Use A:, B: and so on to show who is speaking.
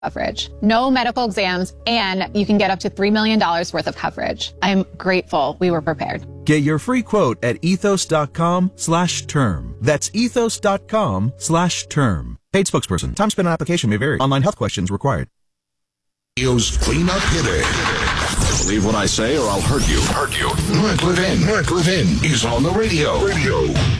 A: coverage, no medical exams, and you can get up to $3 million worth of coverage. I'm grateful we were prepared.
B: Get your free quote at ethos.com/term. That's ethos.com/term. Paid spokesperson. Time spent on application may vary. Online health questions required.
C: Radio's cleanup hitter. Believe what I say or I'll hurt you. Mark Levin is on the radio.